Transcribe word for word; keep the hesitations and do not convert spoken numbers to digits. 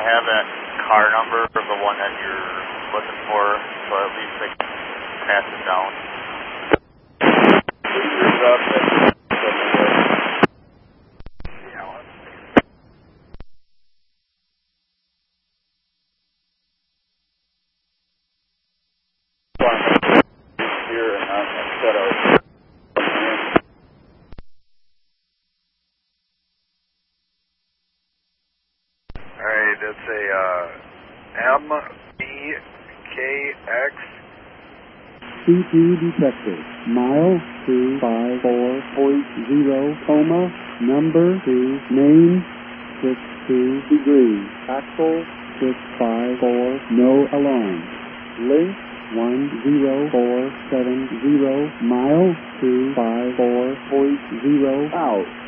have that car number of the one that you're looking for, so at least they can pass it down. Alright, it's a uh, M B K X. C T detected. Mile two five four point zero, coma, number two, name six two degrees, axle six five four, no alarm. Link one zero four seven zero, mile two five four point zero, out.